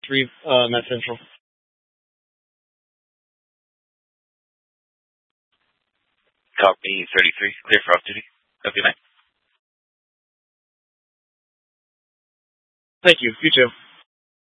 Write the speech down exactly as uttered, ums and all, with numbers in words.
three, uh, Met Central. Copy thirty-three. Clear for off duty. Have a good night. Thank you. You too.